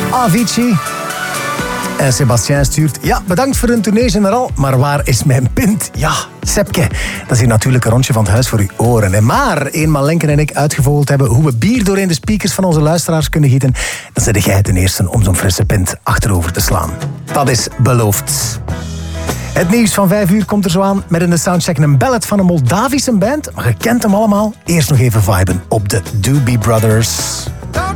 Avicii. En Sébastien stuurt... Ja, bedankt voor een tournee generaal, maar waar is mijn pint? Ja, Sepke. Dat is hier natuurlijk een rondje van het huis voor uw oren. En maar eenmaal Lenken en ik uitgevogeld hebben hoe we bier doorheen de speakers van onze luisteraars kunnen gieten, dan zit jij ten eerste om zo'n frisse pint achterover te slaan. Dat is beloofd. Het nieuws van 5 uur komt er zo aan met in de soundcheck een ballad van een Moldavische band. Maar je kent hem allemaal. Eerst nog even viben op de Doobie Brothers.